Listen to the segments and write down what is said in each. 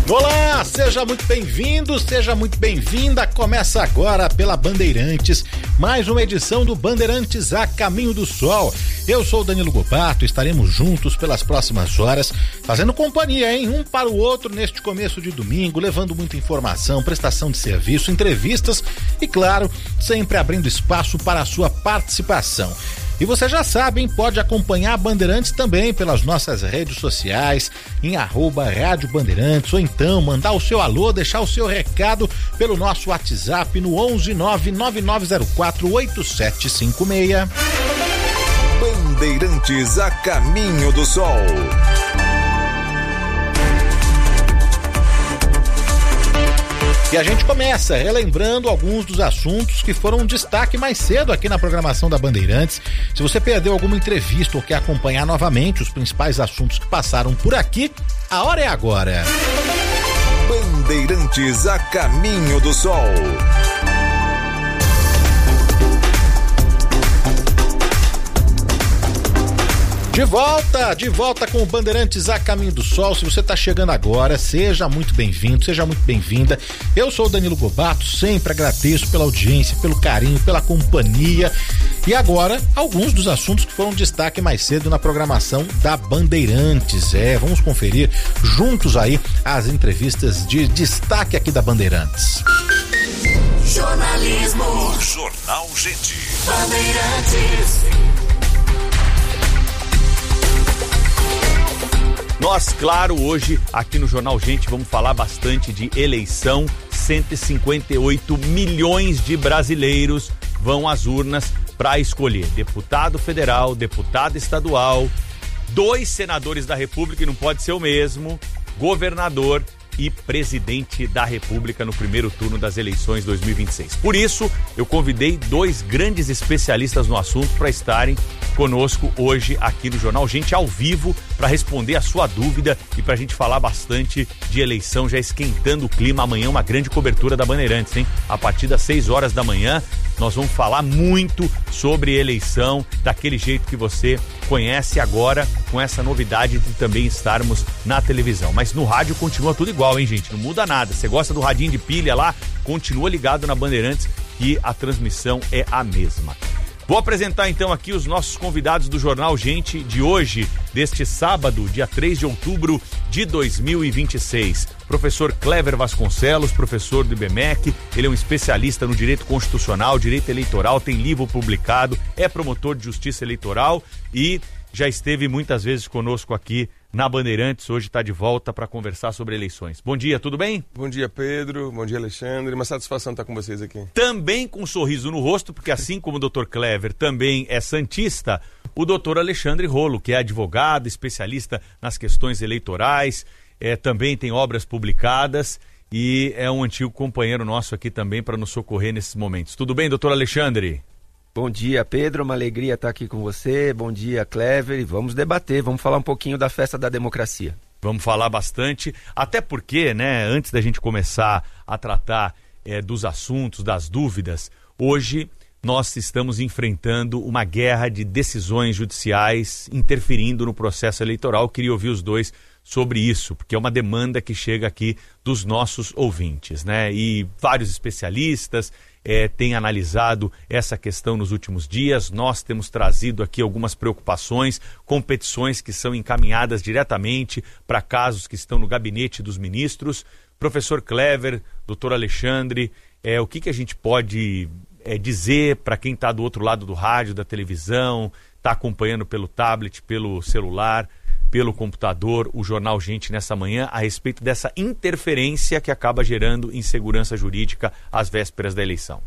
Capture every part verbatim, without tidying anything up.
Olá, seja muito bem-vindo, seja muito bem-vinda. Começa agora pela Bandeirantes, mais uma edição do Bandeirantes a Caminho do Sol. Eu sou o Danilo Gobato, estaremos juntos pelas próximas horas, fazendo companhia, hein? Um para o outro neste começo de domingo, levando muita informação, prestação de serviço, entrevistas e, claro, sempre abrindo espaço para a sua participação. E você já sabe, hein? Pode acompanhar a Bandeirantes também pelas nossas redes sociais, em arroba Rádio Bandeirantes, ou então mandar o seu alô, deixar o seu recado pelo nosso WhatsApp no onze nove nove nove zero quatro oito sete cinco seis. Bandeirantes a Caminho do Sol. E a gente começa relembrando alguns dos assuntos que foram um destaque mais cedo aqui na programação da Bandeirantes. Se você perdeu alguma entrevista ou quer acompanhar novamente os principais assuntos que passaram por aqui, a hora é agora. Bandeirantes a Caminho do Sol. De volta, de volta com o Bandeirantes a Caminho do Sol. Se você está chegando agora, seja muito bem-vindo, seja muito bem-vinda. Eu sou o Danilo Gobato, sempre agradeço pela audiência, pelo carinho, pela companhia. E agora, alguns dos assuntos que foram destaque mais cedo na programação da Bandeirantes. É, vamos conferir juntos aí as entrevistas de destaque aqui da Bandeirantes. Jornalismo. Jornal Gente. Bandeirantes. Nós, claro, hoje aqui no Jornal Gente vamos falar bastante de eleição. cento e cinquenta e oito milhões de brasileiros vão às urnas para escolher deputado federal, deputado estadual, dois senadores da República, e não pode ser o mesmo, governador e presidente da República no primeiro turno das eleições dois mil e vinte e seis. Por isso, eu convidei dois grandes especialistas no assunto para estarem conosco hoje aqui no Jornal Gente ao vivo para responder a sua dúvida e para a gente falar bastante de eleição, já esquentando o clima. Amanhã uma grande cobertura da Bandeirantes, hein? A partir das seis horas da manhã nós vamos falar muito sobre eleição, daquele jeito que você conhece agora, com essa novidade de também estarmos na televisão. Mas no rádio continua tudo igual, hein, gente? Não muda nada. Você gosta do radinho de pilha lá? Continua ligado na Bandeirantes e a transmissão é a mesma. Vou apresentar então aqui os nossos convidados do Jornal Gente de hoje, deste sábado, dia três de outubro de dois mil e vinte e seis. Professor Clever Vasconcelos, professor do I B M E C, ele é um especialista no direito constitucional, direito eleitoral, tem livro publicado, é promotor de justiça eleitoral e já esteve muitas vezes conosco aqui na Bandeirantes. Hoje está de volta para conversar sobre eleições. Bom dia, tudo bem? Bom dia, Pedro. Bom dia, Alexandre. Uma satisfação estar com vocês aqui. Também com um sorriso no rosto, porque assim como o doutor Clever também é santista, o doutor Alexandre Rolo, que é advogado, especialista nas questões eleitorais, é, também tem obras publicadas e é um antigo companheiro nosso aqui também para nos socorrer nesses momentos. Tudo bem, doutor Alexandre? Bom dia, Pedro, uma alegria estar aqui com você. Bom dia, Clever, e vamos debater, vamos falar um pouquinho da festa da democracia. Vamos falar bastante, até porque, né, antes da gente começar a tratar é, dos assuntos, das dúvidas, hoje nós estamos enfrentando uma guerra de decisões judiciais interferindo no processo eleitoral. Eu queria ouvir os dois sobre isso, porque é uma demanda que chega aqui dos nossos ouvintes, né? E vários especialistas É, tem analisado essa questão nos últimos dias. Nós temos trazido aqui algumas preocupações, competições que são encaminhadas diretamente para casos que estão no gabinete dos ministros. Professor Clever, doutor Alexandre, é, o que, que a gente pode é, dizer para quem está do outro lado do rádio, da televisão, está acompanhando pelo tablet, pelo celular, pelo computador, o Jornal Gente nessa manhã, a respeito dessa interferência que acaba gerando insegurança jurídica às vésperas da eleição?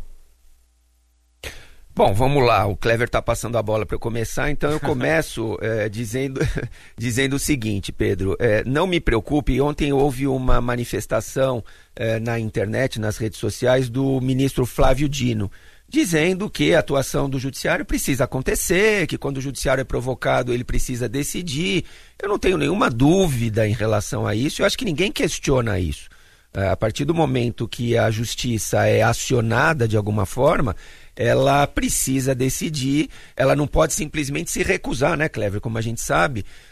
Bom, vamos lá, o Clever está passando a bola para eu começar, então eu começo é, dizendo, dizendo o seguinte, Pedro, é, não me preocupe. Ontem houve uma manifestação é, na internet, nas redes sociais, do ministro Flávio Dino, dizendo que a atuação do judiciário precisa acontecer, que quando o judiciário é provocado ele precisa decidir. Eu não tenho nenhuma dúvida em relação a isso, eu acho que ninguém questiona isso. A partir do momento que a justiça é acionada de alguma forma, ela precisa decidir, ela não pode simplesmente se recusar, né, Clever? Como a gente sabe,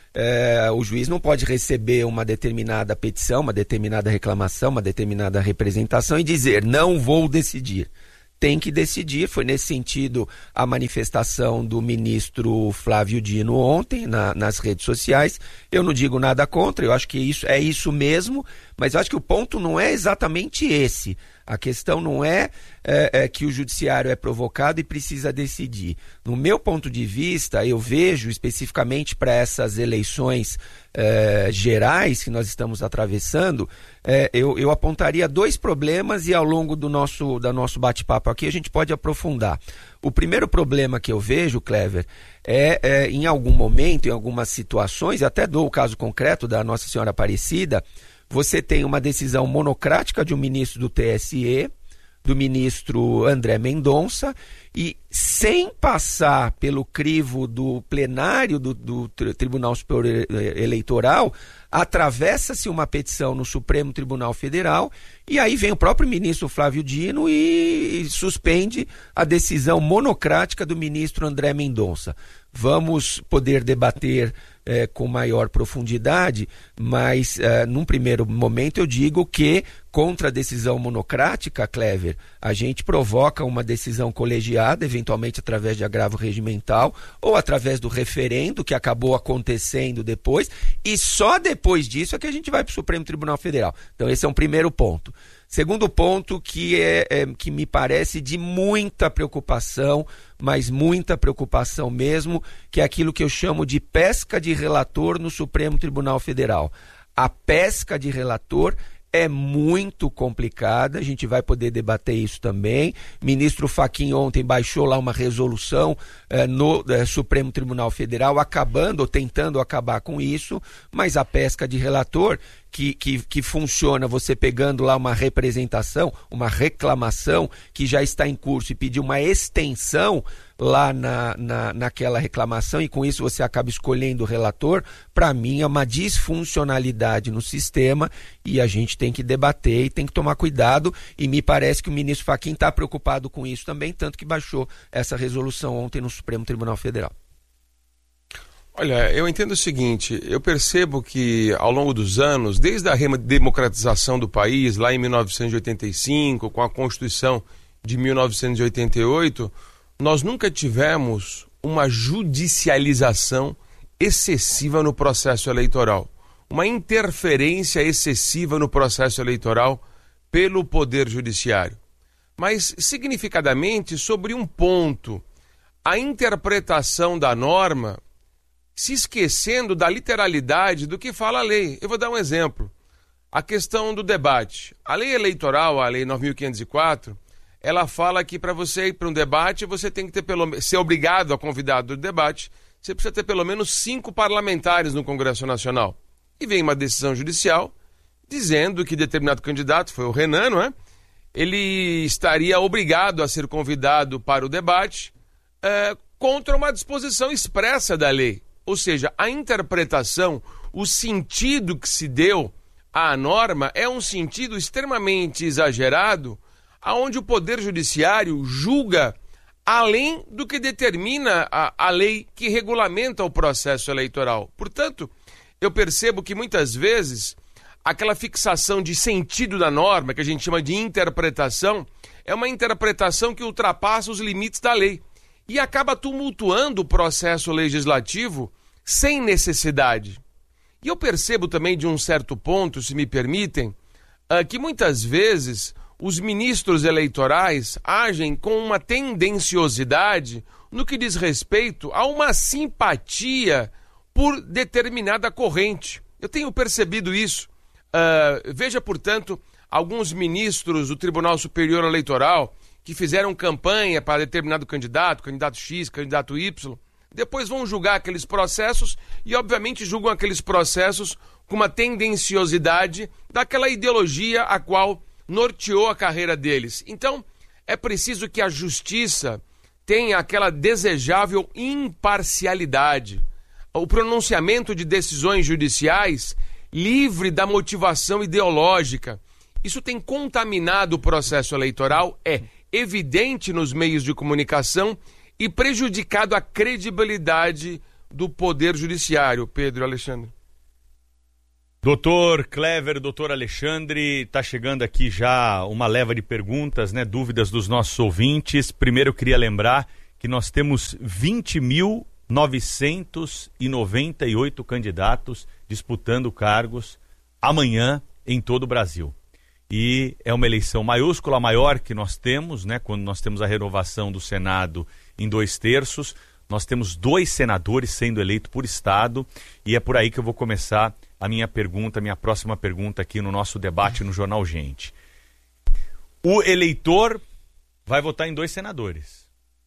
É, o juiz não pode receber uma determinada petição, uma determinada reclamação, uma determinada representação e dizer, não vou decidir. Tem que decidir, foi nesse sentido a manifestação do ministro Flávio Dino ontem na, nas redes sociais. Eu não digo nada contra, eu acho que isso, é isso mesmo, mas eu acho que o ponto não é exatamente esse. A questão não é, é, é que o judiciário é provocado e precisa decidir. No meu ponto de vista, eu vejo especificamente para essas eleições é, gerais que nós estamos atravessando, é, eu, eu apontaria dois problemas e ao longo do nosso, do nosso bate-papo aqui a gente pode aprofundar. O primeiro problema que eu vejo, Clever, é, é em algum momento, em algumas situações, até dou o caso concreto da Nossa Senhora Aparecida, você tem uma decisão monocrática de um ministro do T S E, do ministro André Mendonça, e sem passar pelo crivo do plenário do, do Tribunal Superior Eleitoral, atravessa-se uma petição no Supremo Tribunal Federal, e aí vem o próprio ministro Flávio Dino e, e suspende a decisão monocrática do ministro André Mendonça. Vamos poder debater é, com maior profundidade, mas é, num primeiro momento eu digo que contra a decisão monocrática, Clever, a gente provoca uma decisão colegiada, eventualmente através de agravo regimental ou através do referendo que acabou acontecendo depois, e só depois disso é que a gente vai para o Supremo Tribunal Federal. Então esse é um primeiro ponto. Segundo ponto que, é, é, que me parece de muita preocupação, mas muita preocupação mesmo, que é aquilo que eu chamo de pesca de relator no Supremo Tribunal Federal. A pesca de relator é muito complicada, a gente vai poder debater isso também. O ministro Fachin ontem baixou lá uma resolução eh, no eh, Supremo Tribunal Federal, acabando ou tentando acabar com isso, mas a pesca de relator, que, que, que funciona você pegando lá uma representação, uma reclamação que já está em curso e pedir uma extensão lá na, na, naquela reclamação, e com isso você acaba escolhendo o relator, para mim é uma disfuncionalidade no sistema e a gente tem que debater e tem que tomar cuidado, e me parece que o ministro Fachin está preocupado com isso também, tanto que baixou essa resolução ontem no Supremo Tribunal Federal. Olha, eu entendo o seguinte, eu percebo que ao longo dos anos, desde a redemocratização do país, lá em mil novecentos e oitenta e cinco, com a Constituição de mil novecentos e oitenta e oito, nós nunca tivemos uma judicialização excessiva no processo eleitoral, uma interferência excessiva no processo eleitoral pelo Poder Judiciário. Mas, significadamente, sobre um ponto, a interpretação da norma, se esquecendo da literalidade do que fala a lei. Eu vou dar um exemplo. A questão do debate. A lei eleitoral, a lei nove mil quinhentos e quatro, ela fala que para você ir para um debate, você tem que ter pelo, ser obrigado a convidado do debate, você precisa ter pelo menos cinco parlamentares no Congresso Nacional. E vem uma decisão judicial dizendo que determinado candidato, foi o Renan, não é? Ele estaria obrigado a ser convidado para o debate é, contra uma disposição expressa da lei. Ou seja, a interpretação, o sentido que se deu à norma é um sentido extremamente exagerado, aonde o Poder Judiciário julga além do que determina a, a lei que regulamenta o processo eleitoral. Portanto, eu percebo que muitas vezes aquela fixação de sentido da norma, que a gente chama de interpretação, é uma interpretação que ultrapassa os limites da lei e acaba tumultuando o processo legislativo sem necessidade. E eu percebo também de um certo ponto, se me permitem, que muitas vezes os ministros eleitorais agem com uma tendenciosidade no que diz respeito a uma simpatia por determinada corrente. Eu tenho percebido isso. Uh, veja, portanto, alguns ministros do Tribunal Superior Eleitoral que fizeram campanha para determinado candidato, candidato X, candidato Y, depois vão julgar aqueles processos e, obviamente, julgam aqueles processos com uma tendenciosidade daquela ideologia a qual norteou a carreira deles. Então, é preciso que a justiça tenha aquela desejável imparcialidade. O pronunciamento de decisões judiciais livre da motivação ideológica. Isso tem contaminado o processo eleitoral, é evidente nos meios de comunicação e prejudicado a credibilidade do Poder Judiciário, Pedro Alexandre. Doutor Clever, doutor Alexandre, está chegando aqui já uma leva de perguntas, né, dúvidas dos nossos ouvintes. Primeiro eu queria lembrar que nós temos vinte mil novecentos e noventa e oito candidatos disputando cargos amanhã em todo o Brasil. E é uma eleição maiúscula, a maior que nós temos, né, quando nós temos a renovação do Senado em dois terços. Nós temos dois senadores sendo eleitos por estado e é por aí que eu vou começar a minha pergunta, a minha próxima pergunta aqui no nosso debate no Jornal Gente. O eleitor vai votar em dois senadores.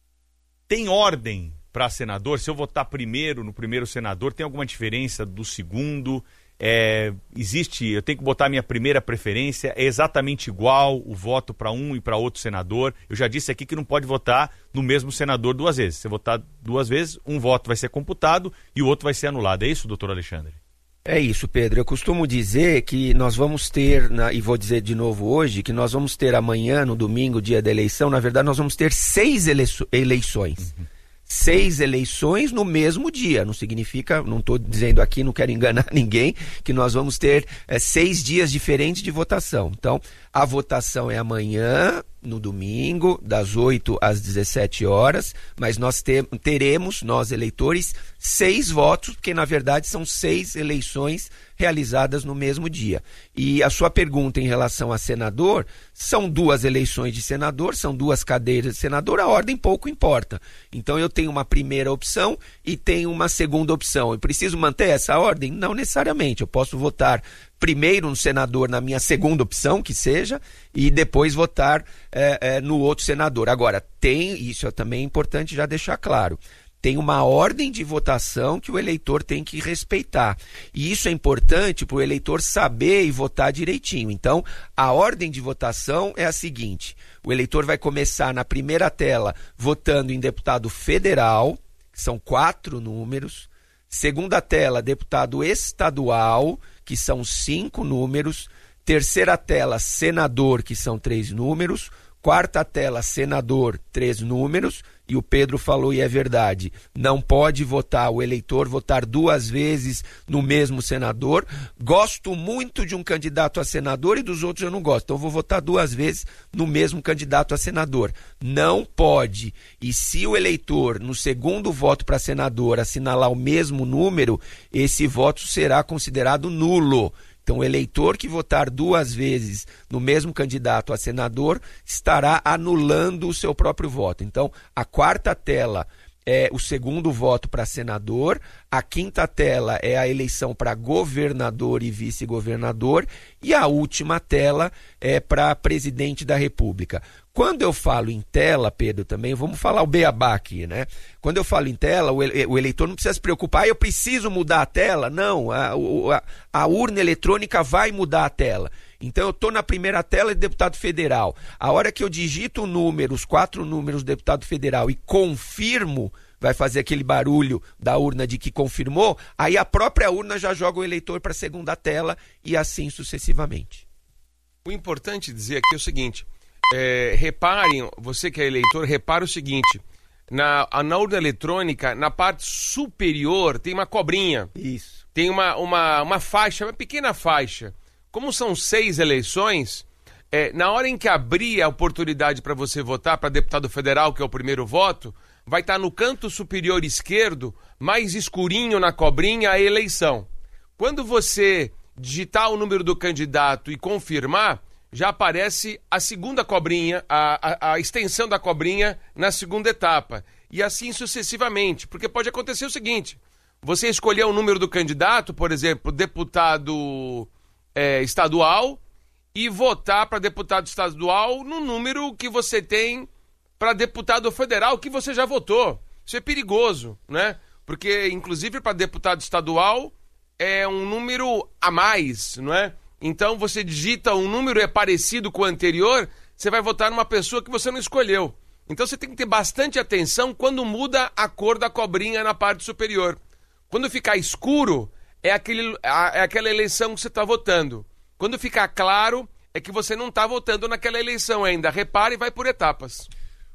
Tem ordem para senador? Se eu votar primeiro no primeiro senador, tem alguma diferença do segundo? É, existe, eu tenho que botar a minha primeira preferência, é exatamente igual o voto para um e para outro senador? Eu já disse aqui que não pode votar no mesmo senador duas vezes. Se votar duas vezes, um voto vai ser computado e o outro vai ser anulado. É isso, doutor Alexandre? É isso, Pedro. Eu costumo dizer que nós vamos ter, na, e vou dizer de novo hoje, que nós vamos ter amanhã, no domingo, dia da eleição, na verdade nós vamos ter seis eleiço- eleições. Uhum. Seis eleições no mesmo dia. Não significa, não estou dizendo aqui, não quero enganar ninguém, que nós vamos ter é, seis dias diferentes de votação. Então, a votação é amanhã, no domingo, das oito às dezessete horas, mas nós te- teremos, nós eleitores, seis votos, porque na verdade são seis eleições realizadas no mesmo dia. E a sua pergunta em relação a senador, são duas eleições de senador, são duas cadeiras de senador, a ordem pouco importa. Então eu tenho uma primeira opção e tenho uma segunda opção. Eu preciso manter essa ordem? Não necessariamente. Eu posso votar primeiro no senador na minha segunda opção, que seja, e depois votar é, é, no outro senador. Agora, tem, isso é também importante já deixar claro, tem uma ordem de votação que o eleitor tem que respeitar. E isso é importante para o eleitor saber e votar direitinho. Então, a ordem de votação é a seguinte: o eleitor vai começar na primeira tela votando em deputado federal, que são quatro números. Segunda tela, deputado estadual, que são cinco números. Terceira tela, senador, que são três números. Quarta tela, senador, três números. E o Pedro falou, e é verdade, não pode votar, o eleitor votar duas vezes no mesmo senador. Gosto muito de um candidato a senador e dos outros eu não gosto, então eu vou votar duas vezes no mesmo candidato a senador. Não pode. E se o eleitor, no segundo voto para senador, assinalar o mesmo número, esse voto será considerado nulo. Então, o eleitor que votar duas vezes no mesmo candidato a senador estará anulando o seu próprio voto. Então, a quarta tela é o segundo voto para senador, a quinta tela é a eleição para governador e vice-governador e a última tela é para presidente da República. Quando eu falo em tela, Pedro, também, vamos falar o beabá aqui, né? Quando eu falo em tela, o eleitor não precisa se preocupar, ah, eu preciso mudar a tela? Não, a, a, a urna eletrônica vai mudar a tela. Então eu estou na primeira tela de deputado federal. A hora que eu digito o número, os quatro números do deputado federal e confirmo, vai fazer aquele barulho da urna de que confirmou, aí a própria urna já joga o eleitor para a segunda tela e assim sucessivamente. O importante dizer aqui é o seguinte, é, reparem, você que é eleitor, repare o seguinte, na, na urna eletrônica, na parte superior tem uma cobrinha. Isso. Tem uma, uma, uma faixa, uma pequena faixa. Como são seis eleições, é, na hora em que abrir a oportunidade para você votar para deputado federal, que é o primeiro voto, vai estar no canto superior esquerdo, mais escurinho na cobrinha, a eleição. Quando você digitar o número do candidato e confirmar, já aparece a segunda cobrinha, a, a, a extensão da cobrinha na segunda etapa. E assim sucessivamente, porque pode acontecer o seguinte, você escolher o número do candidato, por exemplo, deputado é, estadual, e votar para deputado estadual no número que você tem para deputado federal, que você já votou. Isso é perigoso, né? Porque, inclusive, para deputado estadual é um número a mais, não é? Então, você digita um número é parecido com o anterior, você vai votar numa pessoa que você não escolheu. Então, você tem que ter bastante atenção quando muda a cor da cobrinha na parte superior. Quando ficar escuro, é, aquele, é aquela eleição que você está votando. Quando ficar claro, é que você não está votando naquela eleição ainda. Repare e vai por etapas.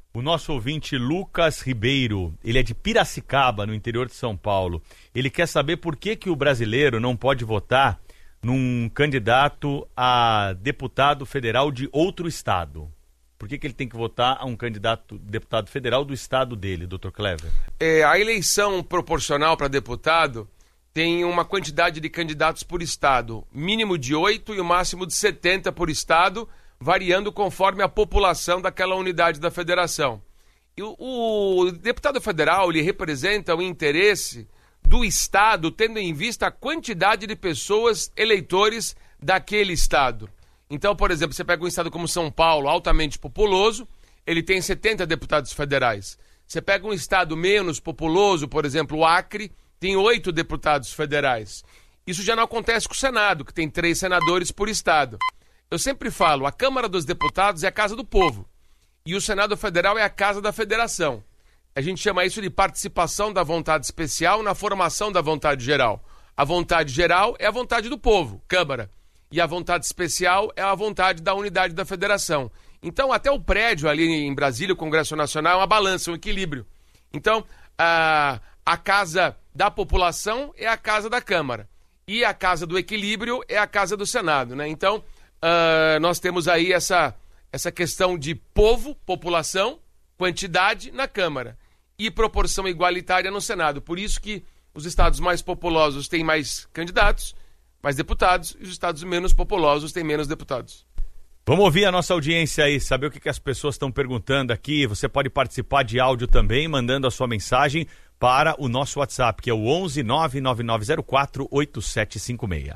O nosso ouvinte Lucas Ribeiro, ele é de Piracicaba, no interior de São Paulo. Ele quer saber por que, que o brasileiro não pode votar num candidato a deputado federal de outro estado. Por que, que ele tem que votar a um candidato deputado federal do estado dele, doutor Clever? É, a eleição proporcional para deputado tem uma quantidade de candidatos por estado, mínimo de oito e o máximo de setenta por estado, variando conforme a população daquela unidade da federação. E o, o deputado federal, ele representa o interesse do estado, tendo em vista a quantidade de pessoas, eleitores daquele estado. Então, por exemplo, você pega um estado como São Paulo, altamente populoso, ele tem setenta deputados federais. Você pega um estado menos populoso, por exemplo, o Acre, tem oito deputados federais. Isso já não acontece com o Senado, que tem três senadores por estado. Eu sempre falo, a Câmara dos Deputados é a casa do povo e o Senado Federal é a casa da federação. A gente chama isso de participação da vontade especial na formação da vontade geral. A vontade geral é a vontade do povo, Câmara, e a vontade especial é a vontade da unidade da federação. Então, até o prédio ali em Brasília, o Congresso Nacional, é uma balança, um equilíbrio. Então, a, a casa da população é a casa da Câmara e a casa do equilíbrio é a casa do Senado, né? Então, Uh, nós temos aí essa, essa questão de povo, população, quantidade na Câmara e proporção igualitária no Senado. Por isso que os estados mais populosos têm mais candidatos, mais deputados, e os estados menos populosos têm menos deputados. Vamos ouvir a nossa audiência aí, saber o que, que as pessoas estão perguntando aqui. Você pode participar de áudio também, mandando a sua mensagem para o nosso WhatsApp, que é o onze nove nove nove zero quatro oito sete cinco seis.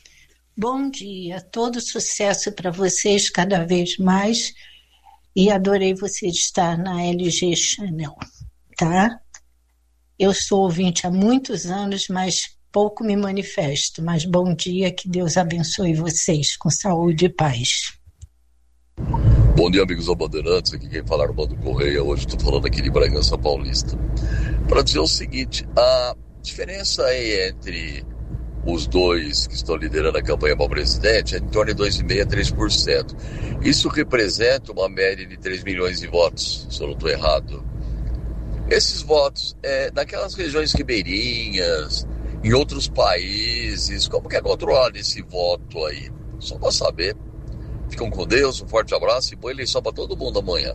Bom dia, todo sucesso para vocês cada vez mais e adorei você estar na L G Channel, tá? Eu sou ouvinte há muitos anos, mas pouco me manifesto, mas bom dia, que Deus abençoe vocês com saúde e paz. Bom dia, amigos da Bandeirantes, aqui quem fala é Armando Correia, hoje estou falando aqui de Bragança Paulista. Para dizer o seguinte, a diferença aí entre os dois que estão liderando a campanha para o presidente é em torno de dois vírgula cinco a três por cento. Isso representa uma média de três milhões de votos, se eu não estou errado. Esses votos, é, naquelas regiões ribeirinhas, em outros países, como que é controlado esse voto aí? Só para saber. Ficam com Deus, um forte abraço e boa eleição para todo mundo amanhã.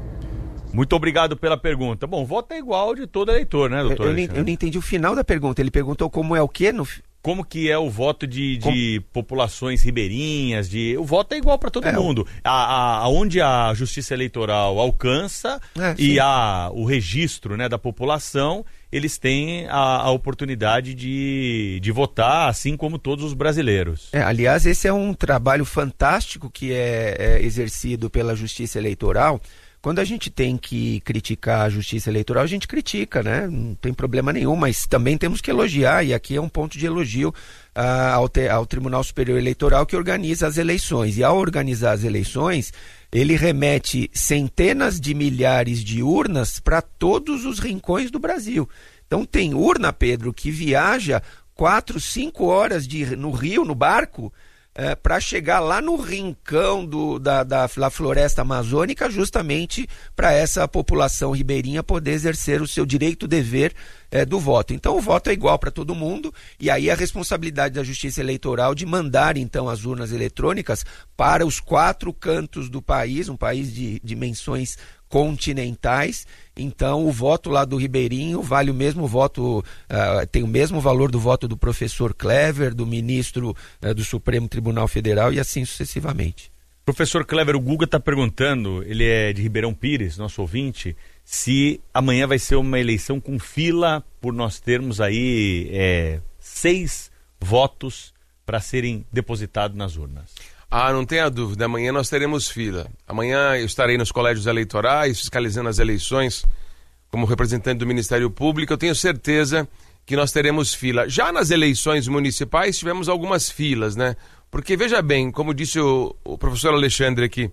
Muito obrigado pela pergunta. Bom, o voto é igual de todo eleitor, né, doutor? Eu, eu, eu não entendi o final da pergunta. Ele perguntou como é o quê no... Como que é o voto de, de populações ribeirinhas, de o voto é igual para todo é, mundo. A, a, aonde a Justiça Eleitoral alcança é, e a, o registro, né, da população, eles têm a, a oportunidade de, de votar, assim como todos os brasileiros. É, aliás, esse é um trabalho fantástico que é, é exercido pela Justiça Eleitoral. Quando a gente tem que criticar a Justiça Eleitoral, a gente critica, né? Não tem problema nenhum, mas também temos que elogiar, e aqui é um ponto de elogio ah, ao, te, ao Tribunal Superior Eleitoral, que organiza as eleições. E ao organizar as eleições, ele remete centenas de milhares de urnas para todos os rincões do Brasil. Então tem urna, Pedro, que viaja quatro, cinco horas de, no rio, no barco, É, para chegar lá no rincão do, da, da, da floresta amazônica, justamente para essa população ribeirinha poder exercer o seu direito, dever é, do voto. Então o voto é igual para todo mundo, e aí a responsabilidade da Justiça Eleitoral de mandar então as urnas eletrônicas para os quatro cantos do país, um país de dimensões continentais. Então o voto lá do Ribeirinho vale o mesmo voto, uh, tem o mesmo valor do voto do professor Clever, do ministro uh, do Supremo Tribunal Federal e assim sucessivamente. Professor Clever, o Guga está perguntando, ele é de Ribeirão Pires, nosso ouvinte, se amanhã vai ser uma eleição com fila por nós termos aí é, seis votos para serem depositados nas urnas. Ah, não tenha dúvida, amanhã nós teremos fila. Amanhã eu estarei nos colégios eleitorais, fiscalizando as eleições, como representante do Ministério Público. Eu tenho certeza que nós teremos fila. Já nas eleições municipais tivemos algumas filas, né? Porque, veja bem, como disse o, o professor Alexandre aqui,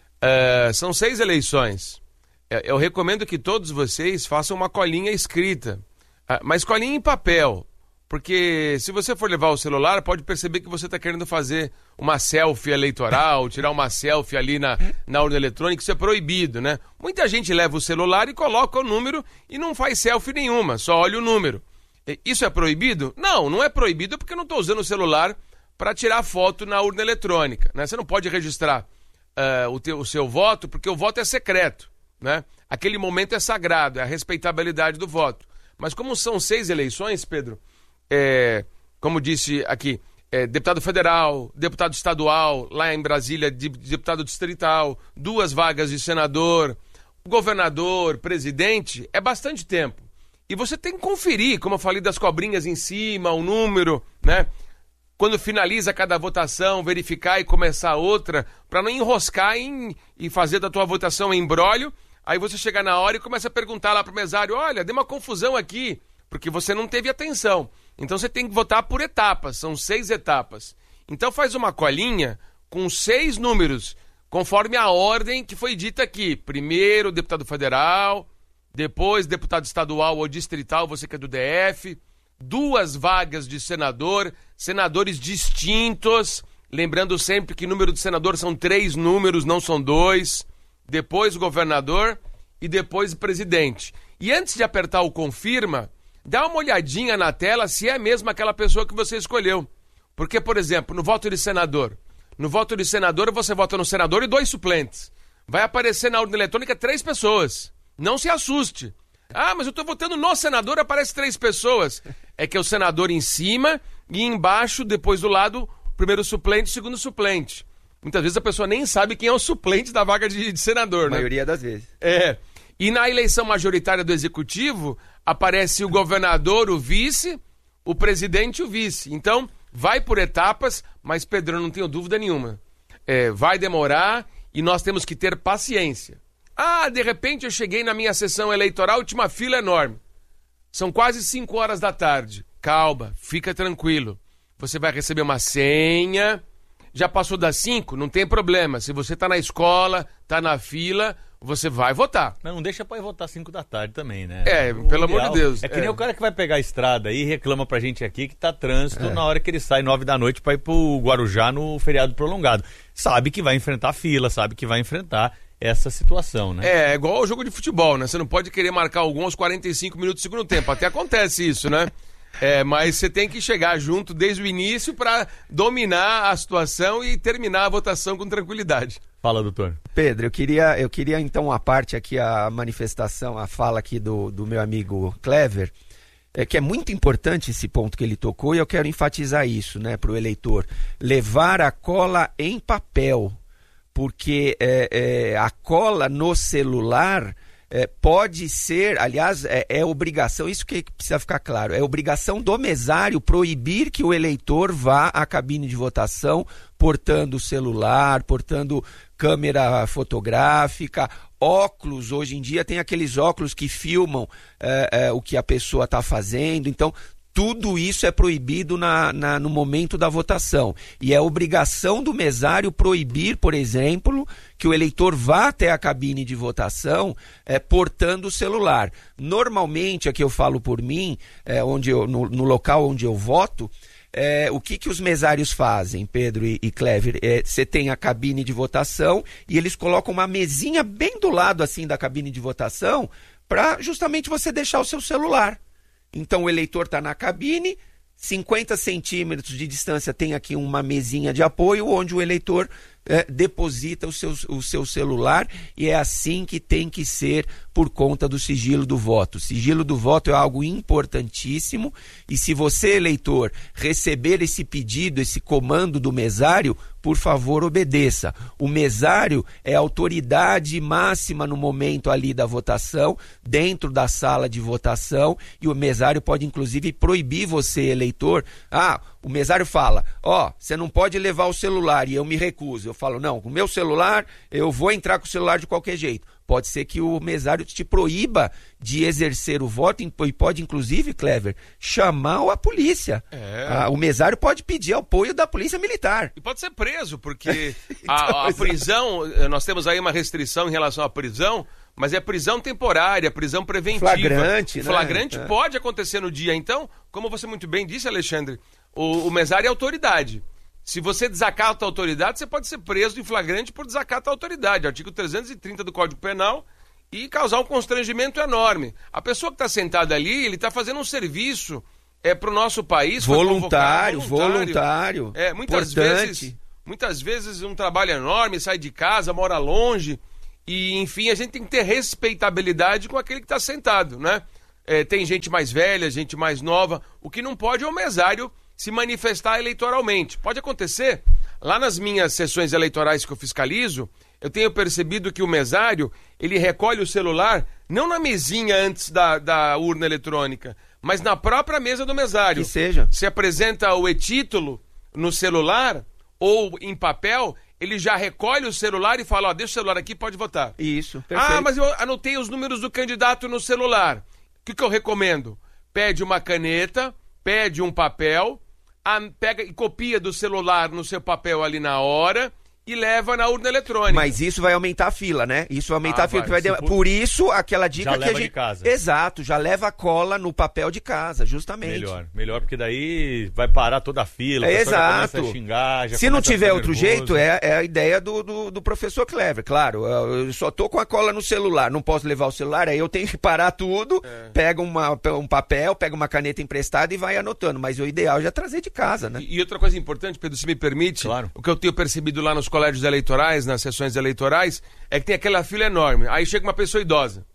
uh, são seis eleições. Eu recomendo que todos vocês façam uma colinha escrita, uh, mas colinha em papel, Porque se você for levar o celular, pode perceber que você está querendo fazer uma selfie eleitoral, tirar uma selfie ali na, na urna eletrônica, isso é proibido, né? Muita gente leva o celular e coloca o número e não faz selfie nenhuma, só olha o número. Isso é proibido? Não, não é proibido porque eu não estou usando o celular para tirar foto na urna eletrônica, né? Você não pode registrar uh, o, teu, o seu voto porque o voto é secreto, né? Aquele momento é sagrado, é a respeitabilidade do voto. Mas como são seis eleições, Pedro... É, como disse aqui, é, deputado federal, deputado estadual, lá em Brasília, de, deputado distrital, duas vagas de senador, governador, presidente, é bastante tempo. E você tem que conferir, como eu falei das cobrinhas em cima, o número, né? Quando finaliza cada votação, verificar e começar outra, para não enroscar em, e fazer da tua votação em imbróglio, aí você chega na hora e começa a perguntar lá pro mesário, olha, deu uma confusão aqui, porque você não teve atenção. Então você tem que votar por etapas, são seis etapas. Então faz uma colinha com seis números, conforme a ordem que foi dita aqui. Primeiro, deputado federal, depois deputado estadual ou distrital, você que é do D F, duas vagas de senador, senadores distintos, lembrando sempre que número de senador são três números, não são dois, depois governador e depois presidente. E antes de apertar o confirma, dá uma olhadinha na tela se é mesmo aquela pessoa que você escolheu. Porque, por exemplo, no voto de senador, no voto de senador você vota no senador e dois suplentes. Vai aparecer na urna eletrônica três pessoas. Não se assuste. Ah, mas eu estou votando no senador, aparece três pessoas. É que é o senador em cima e embaixo, depois do lado, o primeiro suplente e o segundo suplente. Muitas vezes a pessoa nem sabe quem é o suplente da vaga de, de senador, né? A maioria das vezes. É. E na eleição majoritária do executivo, aparece o governador, o vice, o presidente e o vice. Então, vai por etapas, mas, Pedro, não tenho dúvida nenhuma. É, vai demorar e nós temos que ter paciência. Ah, de repente eu cheguei na minha sessão eleitoral e tinha uma fila enorme. São quase cinco horas da tarde. Calma, fica tranquilo. Você vai receber uma senha. Já passou das cinco? Não tem problema. Se você está na escola, está na fila... você vai votar. Não, não deixa pra ir votar cinco da tarde também, né? É, o pelo ideal, amor de Deus. É que é. nem o cara que vai pegar a estrada aí e reclama pra gente aqui que tá trânsito É. na hora que ele sai nove da noite pra ir pro Guarujá no feriado prolongado. Sabe que vai enfrentar fila, sabe que vai enfrentar essa situação, né? É, é igual ao jogo de futebol, né? Você não pode querer marcar algum aos quarenta e cinco minutos do segundo tempo. Até acontece isso, né? É, mas você tem que chegar junto desde o início pra dominar a situação e terminar a votação com tranquilidade. Fala, doutor. Pedro, eu queria, eu queria então a parte aqui, a manifestação, a fala aqui do, do meu amigo Clever, é, que é muito importante esse ponto que ele tocou e eu quero enfatizar isso, né, para o eleitor. Levar a cola em papel, porque é, é, a cola no celular... É, pode ser, aliás, é, é obrigação, isso que precisa ficar claro, é obrigação do mesário proibir que o eleitor vá à cabine de votação portando celular, portando câmera fotográfica, óculos. Hoje em dia tem aqueles óculos que filmam é, é, o que a pessoa está fazendo, então... tudo isso é proibido na, na, no momento da votação. E é obrigação do mesário proibir, por exemplo, que o eleitor vá até a cabine de votação é, portando o celular. Normalmente, aqui eu falo por mim, é, onde eu, no, no local onde eu voto, é, o que, que os mesários fazem, Pedro e, e Clever? Você é, tem a cabine de votação e eles colocam uma mesinha bem do lado assim da cabine de votação para justamente você deixar o seu celular. Então o eleitor está na cabine, cinquenta centímetros de distância tem aqui uma mesinha de apoio onde o eleitor é, deposita o seu, o seu celular e é assim que tem que ser por conta do sigilo do voto. O sigilo do voto é algo importantíssimo e se você, eleitor, receber esse pedido, esse comando do mesário, por favor, obedeça. O mesário é a autoridade máxima no momento ali da votação, dentro da sala de votação, e o mesário pode, inclusive, proibir você, eleitor. Ah, o mesário fala, ó, oh, você não pode levar o celular, e eu me recuso. Eu falo, não, com o meu celular, eu vou entrar com o celular de qualquer jeito. Pode ser que o mesário te proíba de exercer o voto e pode, inclusive, Clever, chamar a polícia. É. Ah, o mesário pode pedir apoio da polícia militar. E pode ser preso, porque então, a, a prisão, nós temos aí uma restrição em relação à prisão, mas é prisão temporária, prisão preventiva. Flagrante, né? Flagrante É. pode acontecer no dia. Então, como você muito bem disse, Alexandre, o, o mesário é autoridade. Se você desacata a autoridade, você pode ser preso em flagrante por desacato à autoridade. Artigo trezentos e trinta do Código Penal, e causar um constrangimento enorme. A pessoa que está sentada ali, ele está fazendo um serviço é, para o nosso país. Voluntário, voluntário. voluntário. É, muitas Importante. vezes, muitas vezes um trabalho enorme, sai de casa, mora longe, e enfim, a gente tem que ter respeitabilidade com aquele que está sentado, né? É, tem gente mais velha, gente mais nova. O que não pode é o mesário se manifestar eleitoralmente. Pode acontecer, lá nas minhas sessões eleitorais que eu fiscalizo, eu tenho percebido que o mesário, ele recolhe o celular, não na mesinha antes da, da urna eletrônica, mas na própria mesa do mesário. Que seja. Se apresenta o e-título no celular ou em papel, ele já recolhe o celular e fala, ó, deixa o celular aqui, pode votar. Isso, perfeito. Ah, mas eu anotei os números do candidato no celular. O que, que eu recomendo? Pede uma caneta, pede um papel, a, pega e copia do celular no seu papel ali na hora e leva na urna eletrônica. Mas isso vai aumentar a fila, né? Isso vai aumentar Ah, a fila. vai. Que vai de... por... por isso, aquela dica Já que leva a gente... de casa. Exato, já leva a cola no papel de casa, justamente. Melhor, melhor, porque daí vai parar toda a fila, É, a pessoa já exato. começa a xingar, já Se não começa a tiver ficar outro nervoso. jeito, é, é a ideia do, do, do professor Clever, claro. Eu só tô com a cola no celular, não posso levar o celular, aí eu tenho que parar tudo, É. pega uma, um papel, pega uma caneta emprestada e vai anotando. Mas o ideal é já trazer de casa, né? E, e outra coisa importante, Pedro, se me permite, Claro. o que eu tenho percebido lá nos colégios eleitorais, nas sessões eleitorais, é que tem aquela fila enorme. Aí chega uma pessoa idosa.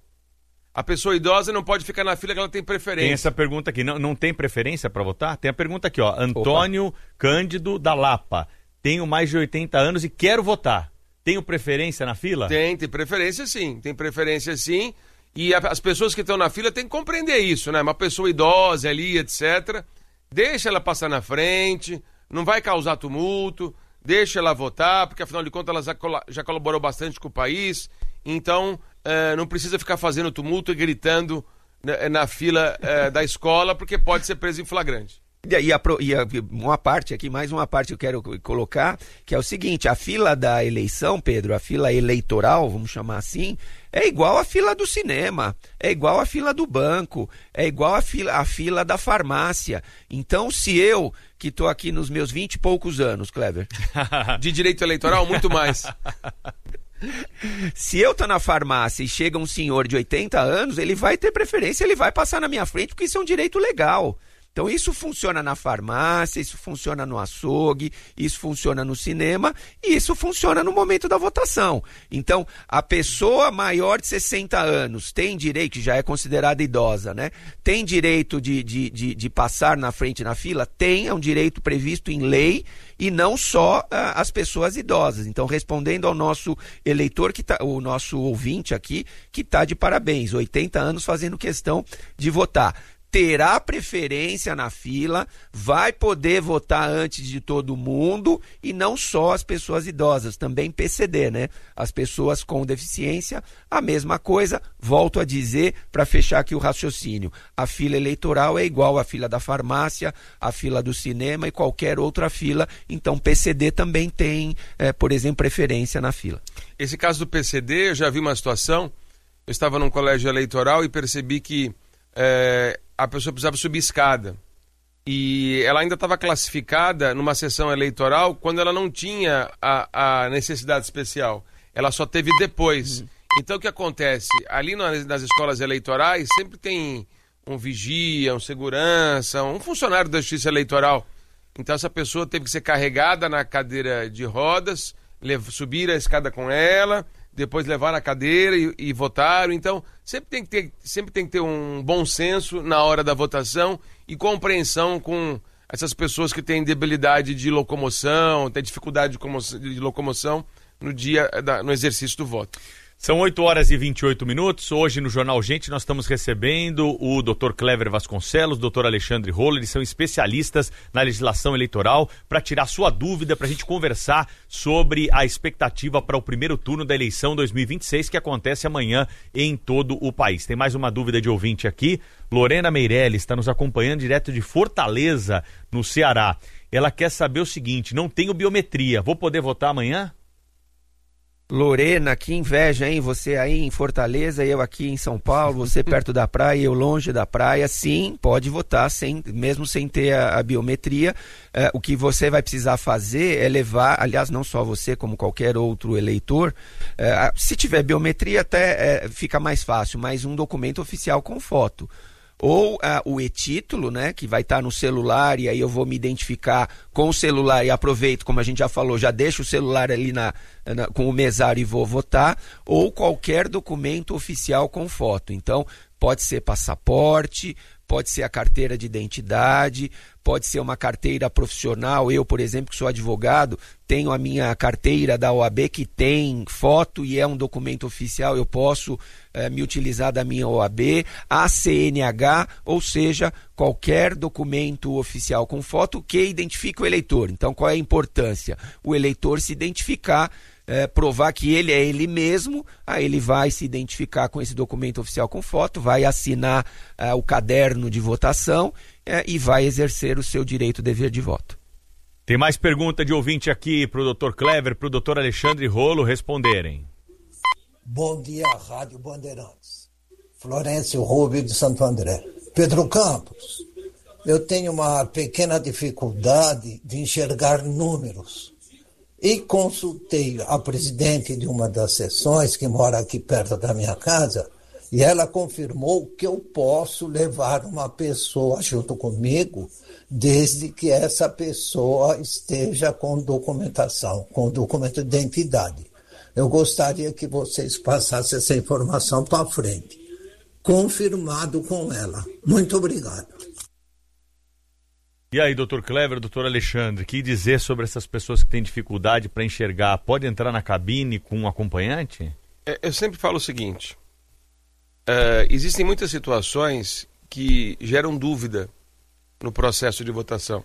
A pessoa idosa não pode ficar na fila que ela tem preferência. Tem essa pergunta aqui, não, não tem preferência para votar? Tem a pergunta aqui, ó, Antônio Opa. Cândido da Lapa. Tenho mais de oitenta anos e quero votar. Tenho preferência na fila? Tem, tem preferência sim, tem preferência sim. E a, as pessoas que estão na fila têm que compreender isso, né? Uma pessoa idosa ali, etcétera. Deixa ela passar na frente, não vai causar tumulto, deixa ela votar, porque afinal de contas ela já, col- já colaborou bastante com o país. Então, eh, não precisa ficar fazendo tumulto e gritando na, na fila eh, da escola, porque pode ser preso em flagrante. E, e, a, e a, uma parte aqui, mais uma parte que eu quero colocar, que é o seguinte, a fila da eleição, Pedro, a fila eleitoral, vamos chamar assim, é igual a fila do cinema, é igual a fila do banco, é igual a fila, a fila da farmácia. Então, se eu, que estou aqui nos meus vinte e poucos anos, Clever... De direito eleitoral, muito mais. Se eu tô na farmácia e chega um senhor de oitenta anos, ele vai ter preferência, ele vai passar na minha frente, porque isso é um direito legal. Então isso funciona na farmácia, isso funciona no açougue, isso funciona no cinema e isso funciona no momento da votação. Então a pessoa maior de sessenta anos tem direito, que já é considerada idosa, né? Tem direito de, de, de, de passar na frente na fila? Tem, é um direito previsto em lei e não só ah, as pessoas idosas. Então respondendo ao nosso eleitor, que tá, o nosso ouvinte aqui, que está de parabéns, oitenta anos fazendo questão de votar. Terá preferência na fila, vai poder votar antes de todo mundo e não só as pessoas idosas, também P C D, né? As pessoas com deficiência, a mesma coisa, volto a dizer para fechar aqui o raciocínio. A fila eleitoral é igual à fila da farmácia, a fila do cinema e qualquer outra fila, então P C D também tem, é, por exemplo, preferência na fila. Esse caso do P C D, eu já vi uma situação, eu estava num colégio eleitoral e percebi que é, a pessoa precisava subir escada. E ela ainda estava classificada numa sessão eleitoral quando ela não tinha a, a necessidade especial. Ela só teve depois. Uhum. Então o que acontece? Ali nas, nas escolas eleitorais sempre tem um vigia, um segurança, um funcionário da justiça eleitoral. Então essa pessoa teve que ser carregada na cadeira de rodas, lev- subir a escada com ela, depois levar na cadeira e, e votar. Então, sempre tem, que ter, sempre tem que ter um bom senso na hora da votação e compreensão com essas pessoas que têm debilidade de locomoção, têm dificuldade de, como, de locomoção no dia, da, no exercício do voto. São oito horas e vinte e oito minutos. Hoje no Jornal Gente nós estamos recebendo o doutor Clever Vasconcelos, doutor Alexandre Rolo. Eles são especialistas na legislação eleitoral para tirar sua dúvida, para a gente conversar sobre a expectativa para o primeiro turno da eleição dois mil e vinte e seis que acontece amanhã em todo o país. Tem mais uma dúvida de ouvinte aqui. Lorena Meirelles está nos acompanhando direto de Fortaleza, no Ceará. Ela quer saber o seguinte: não tenho biometria, vou poder votar amanhã? Lorena, que inveja, hein? Você aí em Fortaleza, eu aqui em São Paulo, você perto da praia, eu longe da praia. Sim, pode votar, sem, mesmo sem ter a, a biometria. É, o que você vai precisar fazer é levar, aliás, não só você, como qualquer outro eleitor, é, se tiver biometria até é, fica mais fácil, mas um documento oficial com foto. Ou uh, o e-título, né, que vai estar no celular, e aí eu vou me identificar com o celular e aproveito, como a gente já falou, já deixo o celular ali na, na, com o mesário e vou votar, ou qualquer documento oficial com foto. Então, pode ser passaporte, pode ser a carteira de identidade, pode ser uma carteira profissional. Eu, por exemplo, que sou advogado, tenho a minha carteira da O A B que tem foto e é um documento oficial, eu posso é, me utilizar da minha O A B, a C N H, ou seja, qualquer documento oficial com foto que identifique o eleitor. Então, qual é a importância? O eleitor se identificar, É, provar que ele é ele mesmo, aí ele vai se identificar com esse documento oficial com foto, vai assinar uh, o caderno de votação uh, e vai exercer o seu direito, dever de voto. Tem mais pergunta de ouvinte aqui para o doutor Clever, para o doutor Alexandre Rolo responderem. Bom dia, Rádio Bandeirantes. Florencio Rubio de Santo André. Pedro Campos, eu tenho uma pequena dificuldade de enxergar números. E consultei a presidente de uma das sessões, que mora aqui perto da minha casa, e ela confirmou que eu posso levar uma pessoa junto comigo, desde que essa pessoa esteja com documentação, com documento de identidade. Eu gostaria que vocês passassem essa informação para frente. Confirmado com ela. Muito obrigado. E aí, doutor Clever, doutor Alexandre, o que dizer sobre essas pessoas que têm dificuldade para enxergar? Pode entrar na cabine com um acompanhante? É, eu sempre falo o seguinte, uh, existem muitas situações que geram dúvida no processo de votação.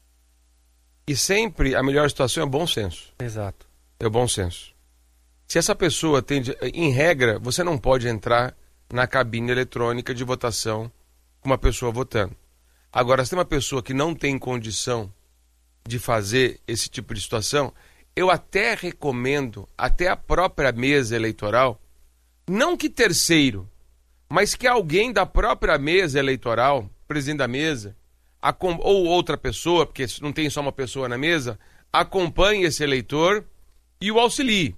E sempre a melhor situação é o bom senso. Exato. É o bom senso. Se essa pessoa tem, em regra, você não pode entrar na cabine eletrônica de votação com uma pessoa votando. Agora, se tem uma pessoa que não tem condição de fazer esse tipo de situação, eu até recomendo, até a própria mesa eleitoral, não que terceiro, mas que alguém da própria mesa eleitoral, presidente da mesa, ou outra pessoa, porque não tem só uma pessoa na mesa, acompanhe esse eleitor e o auxilie,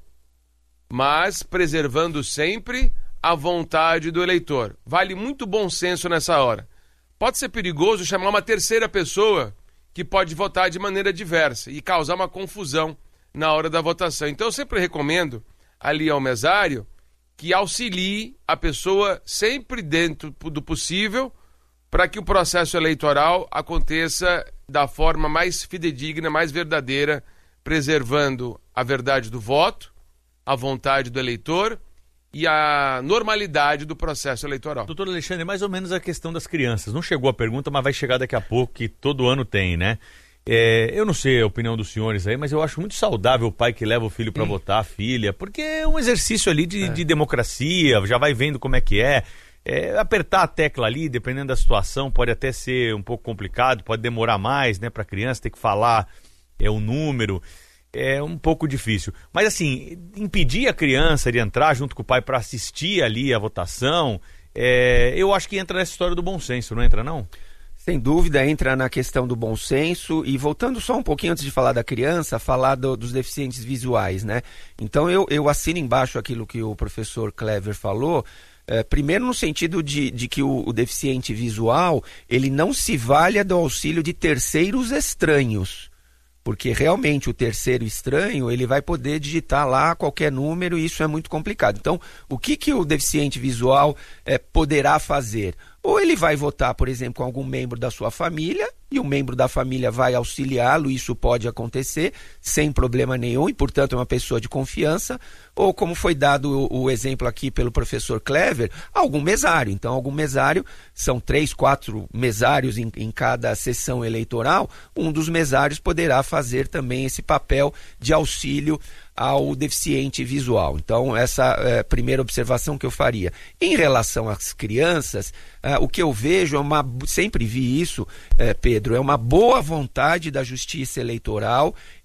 mas preservando sempre a vontade do eleitor. Vale muito bom senso nessa hora. Pode ser perigoso chamar uma terceira pessoa que pode votar de maneira diversa e causar uma confusão na hora da votação. Então eu sempre recomendo ali ao mesário que auxilie a pessoa sempre dentro do possível para que o processo eleitoral aconteça da forma mais fidedigna, mais verdadeira, preservando a verdade do voto, a vontade do eleitor e a normalidade do processo eleitoral. Doutor Alexandre, mais ou menos a questão das crianças. Não chegou a pergunta, mas vai chegar daqui a pouco, que todo ano tem, né? É, eu não sei a opinião dos senhores aí, mas eu acho muito saudável o pai que leva o filho para hum. votar, a filha, porque é um exercício ali de, é. de democracia, já vai vendo como é que é. É, apertar a tecla ali, dependendo da situação, pode até ser um pouco complicado, pode demorar mais, né, para a criança ter que falar é, o número. É um pouco difícil. Mas assim, impedir a criança de entrar junto com o pai para assistir ali a votação, é, eu acho que entra nessa história do bom senso, não entra não? Sem dúvida, entra na questão do bom senso. E voltando só um pouquinho antes de falar da criança, falar do, dos deficientes visuais, né? Então eu, eu assino embaixo aquilo que o professor Clever falou. É, primeiro no sentido de, de que o, o deficiente visual, ele não se valha do auxílio de terceiros estranhos. Porque realmente o terceiro estranho, ele vai poder digitar lá qualquer número e isso é muito complicado. Então, o que, que o deficiente visual é, poderá fazer? Ou ele vai votar, por exemplo, com algum membro da sua família e o membro da família vai auxiliá-lo, isso pode acontecer sem problema nenhum e, portanto, é uma pessoa de confiança. Ou, como foi dado o, o exemplo aqui pelo professor Clever, algum mesário. Então, algum mesário, são três, quatro mesários em, em cada sessão eleitoral, um dos mesários poderá fazer também esse papel de auxílio ao deficiente visual. Então, essa é a primeira observação que eu faria. Em relação às crianças, é, o que eu vejo é uma, sempre vi isso, é, Pedro, é uma boa vontade da Justiça Eleitoral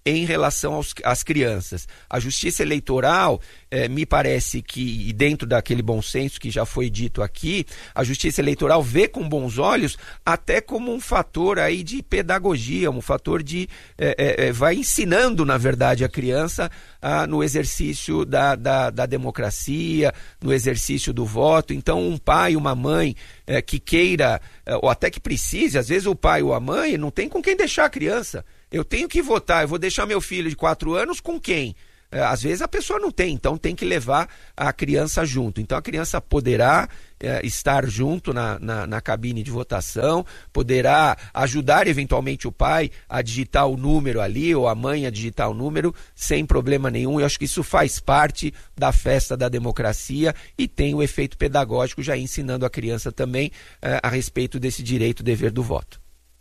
em relação aos, às crianças. A Justiça Eleitoral, eh, me parece que, e dentro daquele bom senso que já foi dito aqui, a Justiça Eleitoral vê com bons olhos até como um fator aí de pedagogia, um fator de... Eh, eh, vai ensinando, na verdade, a criança ah, no exercício da, da, da democracia, no exercício do voto. Então, um pai, uma mãe eh, que queira, eh, ou até que precise, às vezes o pai ou a mãe não tem com quem deixar a criança. Eu tenho que votar, eu vou deixar meu filho de quatro anos com quem? Às vezes a pessoa não tem, então tem que levar a criança junto. Então a criança poderá é, estar junto na, na, na cabine de votação, poderá ajudar eventualmente o pai a digitar o número ali, ou a mãe a digitar o número, sem problema nenhum. Eu acho que isso faz parte da festa da democracia e tem o efeito pedagógico, já ensinando a criança também é, a respeito desse direito e dever do voto.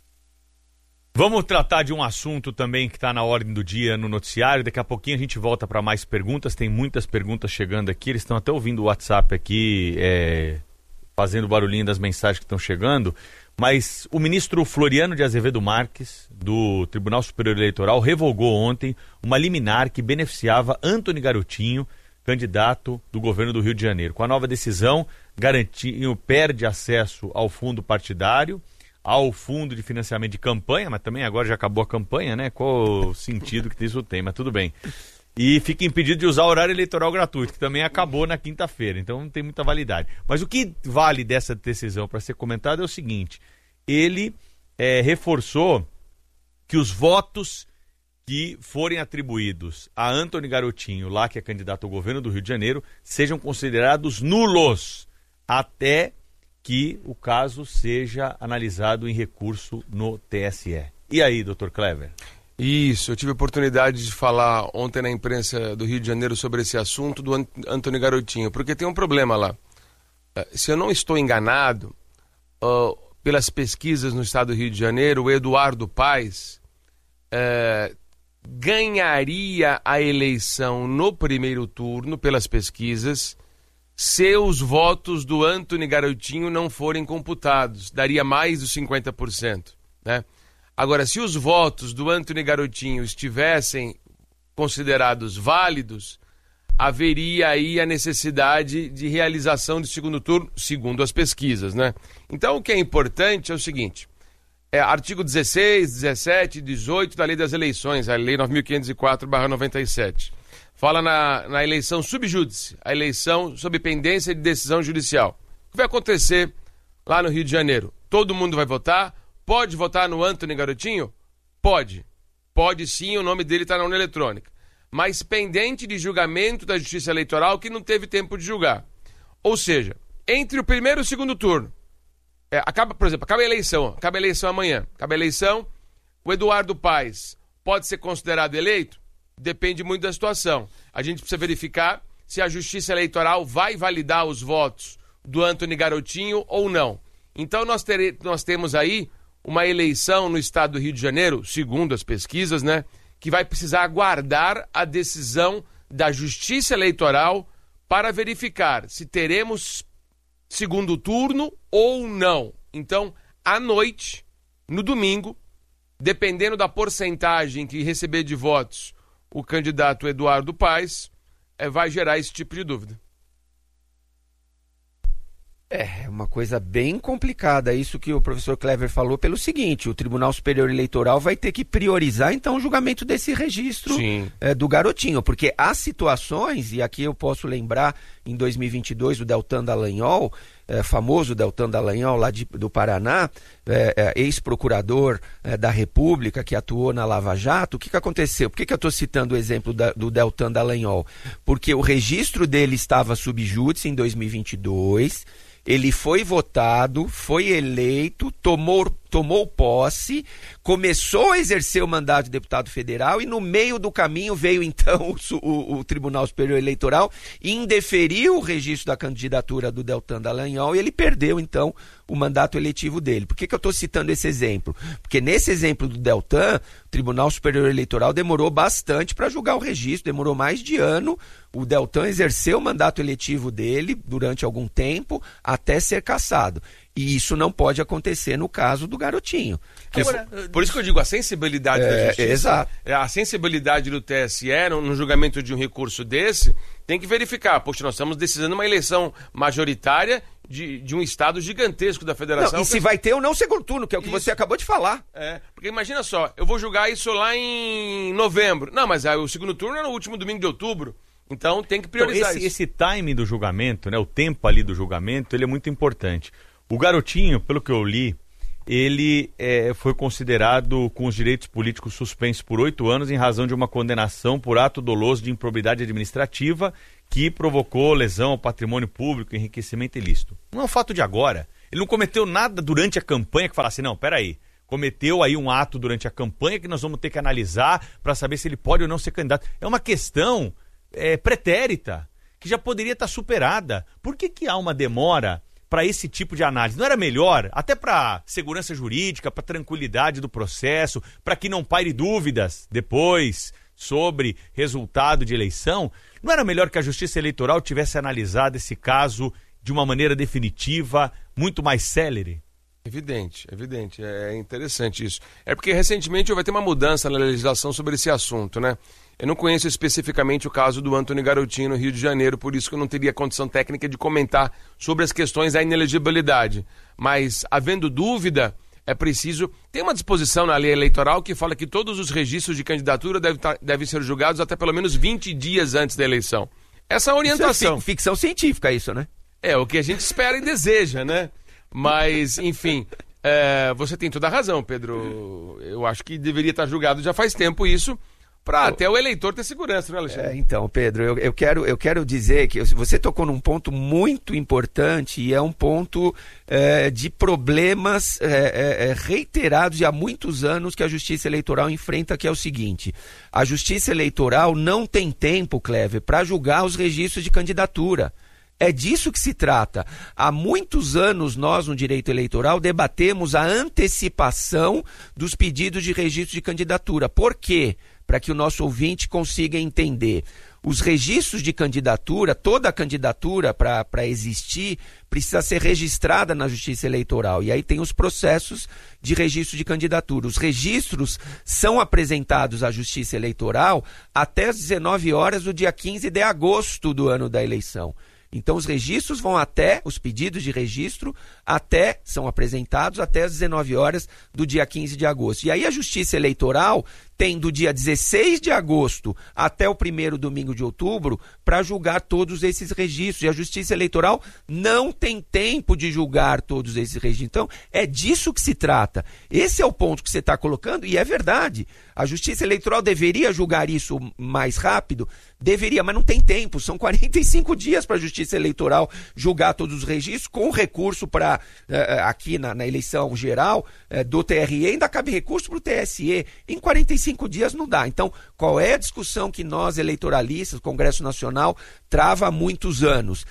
Vamos tratar de um assunto também que está na ordem do dia no noticiário. Daqui a pouquinho a gente volta para mais perguntas. Tem muitas perguntas chegando aqui. Eles estão até ouvindo o WhatsApp aqui, é, fazendo barulhinho das mensagens que estão chegando. Mas o ministro Floriano de Azevedo Marques, do Tribunal Superior Eleitoral, revogou ontem uma liminar que beneficiava Antony Garotinho, candidato do governo do Rio de Janeiro. Com a nova decisão, Garotinho perde acesso ao fundo partidário, ao fundo de financiamento de campanha, mas também agora já acabou a campanha, né? Qual o sentido que isso tem, mas tudo bem. E fica impedido de usar o horário eleitoral gratuito, que também acabou na quinta-feira, então não tem muita validade. Mas o que vale dessa decisão para ser comentado é o seguinte: ele é, reforçou que os votos que forem atribuídos a Antony Garotinho, lá que é candidato ao governo do Rio de Janeiro, sejam considerados nulos até que o caso seja analisado em recurso no T S E. E aí, doutor Clever? Isso, eu tive a oportunidade de falar ontem na imprensa do Rio de Janeiro sobre esse assunto do Antony Garotinho, porque tem um problema lá. Se eu não estou enganado, uh, pelas pesquisas no estado do Rio de Janeiro, o Eduardo Paes uh, ganharia a eleição no primeiro turno, pelas pesquisas, se os votos do Antony Garotinho não forem computados. Daria mais dos cinquenta por cento, né? Agora, se os votos do Antony Garotinho estivessem considerados válidos, haveria aí a necessidade de realização de segundo turno, segundo as pesquisas, né? Então, o que é importante é o seguinte: é artigo dezesseis, dezessete e dezoito da Lei das Eleições, a Lei nove mil quinhentos e quatro barra noventa e sete. Fala na, na eleição subjúdice, a eleição sob pendência de decisão judicial. O que vai acontecer lá no Rio de Janeiro? Todo mundo vai votar? Pode votar no Antony Garotinho? Pode. Pode sim, o nome dele está na urna eletrônica. Mas pendente de julgamento da Justiça Eleitoral, que não teve tempo de julgar. Ou seja, entre o primeiro e o segundo turno, é, acaba, por exemplo, acaba a eleição, acaba a eleição amanhã, acaba a eleição, o Eduardo Paes pode ser considerado eleito? Depende muito da situação. A gente precisa verificar se a Justiça Eleitoral vai validar os votos do Antony Garotinho ou não. Então nós, tere, nós temos aí uma eleição no estado do Rio de Janeiro, segundo as pesquisas, né, que vai precisar aguardar a decisão da Justiça Eleitoral para verificar se teremos segundo turno ou não. Então, à noite, no domingo, dependendo da porcentagem que receber de votos o candidato Eduardo Paes, é, vai gerar esse tipo de dúvida. É uma coisa bem complicada isso que o professor Clever falou, pelo seguinte: o Tribunal Superior Eleitoral vai ter que priorizar então o julgamento desse registro é, do Garotinho, porque há situações, e aqui eu posso lembrar em dois mil e vinte e dois o Deltan Dallagnol, é, famoso Deltan Dallagnol lá de, do Paraná, é, é, ex-procurador é, da República que atuou na Lava Jato. O que, que aconteceu? Por que, que eu estou citando o exemplo da, do Deltan Dallagnol? Porque o registro dele estava sub júdice em dois mil e vinte e dois, ele foi votado, foi eleito, tomou, tomou posse, começou a exercer o mandato de deputado federal e no meio do caminho veio então o, o, o Tribunal Superior Eleitoral e indeferiu o registro da candidatura do Deltan Dallagnol e ele perdeu então o mandato eletivo dele. Por que, que eu estou citando esse exemplo? Porque nesse exemplo do Deltan, o Tribunal Superior Eleitoral demorou bastante para julgar o registro, demorou mais de ano. O Deltan exerceu o mandato eletivo dele durante algum tempo até ser cassado. E isso não pode acontecer no caso do garotinho. Que Agora, por, por isso que eu digo, a sensibilidade é, da justiça, exato. a sensibilidade do T S E no, no julgamento de um recurso desse, tem que verificar. Poxa, nós estamos decisando uma eleição majoritária de, de um estado gigantesco da federação. Não, e se vai ter ou não segundo turno, que é o que isso. Você acabou de falar. É, porque imagina só, eu vou julgar isso lá em novembro. Não, mas aí, o segundo turno é no último domingo de outubro. Então tem que priorizar então, esse, isso. Esse timing do julgamento, né, o tempo ali do julgamento, ele é muito importante. O garotinho, pelo que eu li, ele é, foi considerado com os direitos políticos suspensos por oito anos em razão de uma condenação por ato doloso de improbidade administrativa que provocou lesão ao patrimônio público e enriquecimento ilícito. Não é um fato de agora. Ele não cometeu nada durante a campanha que falasse, não, peraí, cometeu aí um ato durante a campanha que nós vamos ter que analisar para saber se ele pode ou não ser candidato. É uma questão é, pretérita, que já poderia estar superada. Por que que há uma demora para esse tipo de análise? Não era melhor, até para segurança jurídica, para tranquilidade do processo, para que não paire dúvidas depois sobre resultado de eleição? Não era melhor que a Justiça Eleitoral tivesse analisado esse caso de uma maneira definitiva, muito mais célere? Evidente, evidente. É interessante isso. É porque recentemente vai ter uma mudança na legislação sobre esse assunto, né? Eu não conheço especificamente o caso do Antônio Garotinho no Rio de Janeiro, por isso que eu não teria condição técnica de comentar sobre as questões da inelegibilidade. Mas, havendo dúvida, é preciso... Tem uma disposição na lei eleitoral que fala que todos os registros de candidatura devem, tá, devem ser julgados até pelo menos vinte dias antes da eleição. Essa é a orientação. Isso é ficção científica, isso, né? É, o que a gente espera e deseja, né? Mas, enfim... É, você tem toda a razão, Pedro. Eu acho que deveria estar julgado já faz tempo isso, para até o eleitor ter segurança, né, Alexandre? É, então, Pedro, eu, eu, quero, eu quero dizer que você tocou num ponto muito importante e é um ponto é, de problemas é, é, reiterados e há muitos anos que a Justiça Eleitoral enfrenta, que é o seguinte: a Justiça Eleitoral não tem tempo, Clever, para julgar os registros de candidatura. É disso que se trata. Há muitos anos nós, no direito eleitoral, debatemos a antecipação dos pedidos de registro de candidatura. Por quê? Para que o nosso ouvinte consiga entender. Os registros de candidatura, toda a candidatura para existir, precisa ser registrada na Justiça Eleitoral. E aí tem os processos de registro de candidatura. Os registros são apresentados à Justiça Eleitoral até as dezenove horas do dia quinze de agosto do ano da eleição. Então os registros vão até, os pedidos de registro, até, são apresentados até as dezenove horas do dia quinze de agosto. E aí a Justiça Eleitoral tem do dia dezesseis de agosto até o primeiro domingo de outubro para julgar todos esses registros. E a Justiça Eleitoral não tem tempo de julgar todos esses registros. Então é disso que se trata. Esse é o ponto que você está colocando e é verdade. A Justiça Eleitoral deveria julgar isso mais rápido? Deveria, mas não tem tempo. São quarenta e cinco dias para a Justiça Eleitoral julgar todos os registros, com recurso para, uh, aqui na, na eleição geral uh, do T R E, ainda cabe recurso para o T S E. Em quarenta e cinco dias não dá. Então, qual é a discussão que nós, eleitoralistas, Congresso Nacional, trava há muitos anos?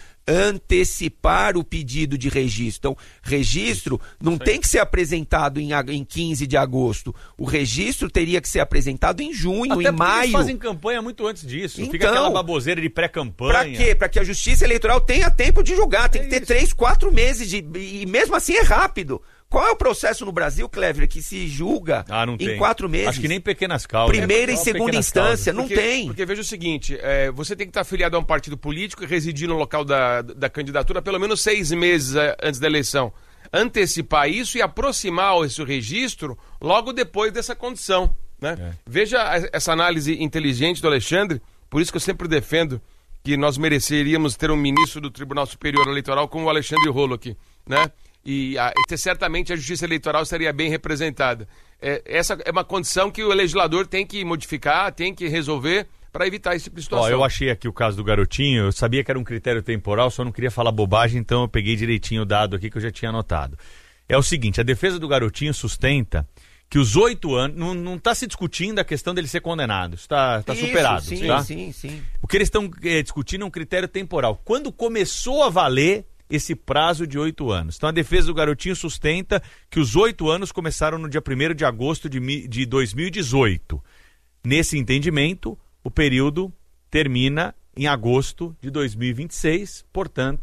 Antecipar o pedido de registro. Então, registro não tem que ser apresentado em, em quinze de agosto. O registro teria que ser apresentado em junho, Até em maio. Eles fazem campanha muito antes disso. Então, fica aquela baboseira de pré-campanha. Para quê? Para que a Justiça Eleitoral tenha tempo de julgar. Tem é que ter isso. três, quatro meses de, e mesmo assim é rápido. Qual é o processo no Brasil, Clever, que se julga ah, não em tem. quatro meses? Acho que nem pequenas causas. Primeira é, e segunda instância, causas. não porque, tem. Porque veja o seguinte, é, você tem que estar afiliado a um partido político e residir no local da, da candidatura pelo menos seis meses é, antes da eleição. Antecipar isso e aproximar esse registro logo depois dessa condição. Né? É. Veja essa análise inteligente do Alexandre, por isso que eu sempre defendo que nós mereceríamos ter um ministro do Tribunal Superior Eleitoral como o Alexandre Rolo aqui, né? E a, certamente a Justiça Eleitoral estaria bem representada. É, essa é uma condição que o legislador tem que modificar, tem que resolver para evitar esse tipo de situação. Ó, eu achei aqui o caso do garotinho, eu sabia que era um critério temporal, só não queria falar bobagem, então eu peguei direitinho o dado aqui que eu já tinha anotado. É o seguinte, a defesa do garotinho sustenta que os oito anos, não está se discutindo a questão dele ser condenado, está tá superado. Sim, tá? sim, sim. O que eles estão é, discutindo é um critério temporal. Quando começou a valer esse prazo de oito anos. Então a defesa do garotinho sustenta que os oito anos começaram no dia primeiro de agosto de, de dois mil e dezoito. Nesse entendimento, o período termina em agosto de dois mil e vinte e seis, portanto,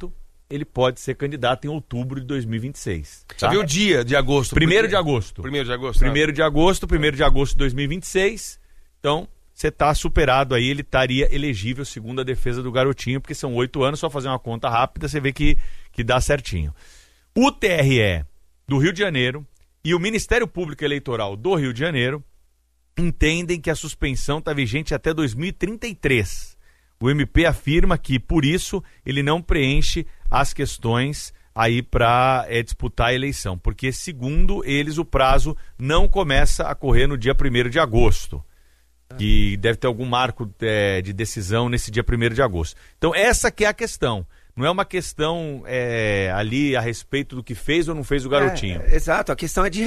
ele pode ser candidato em outubro de dois mil e vinte e seis. Você viu o dia de agosto? Primeiro de agosto. Primeiro de agosto. Primeiro de agosto, primeiro de agosto de dois mil e vinte e seis. Então, você está superado aí, ele estaria elegível segundo a defesa do garotinho, porque são oito anos, só fazer uma conta rápida, você vê que, que dá certinho. O T R E do Rio de Janeiro e o Ministério Público Eleitoral do Rio de Janeiro entendem que a suspensão está vigente até dois mil e trinta e três. O M P afirma que, por isso, ele não preenche as questões aí para é, disputar a eleição, porque, segundo eles, o prazo não começa a correr no dia primeiro de agosto, que deve ter algum marco é, de decisão nesse dia primeiro de agosto. Então, essa que é a questão. Não é uma questão é, ali a respeito do que fez ou não fez o garotinho. É, exato, a questão é de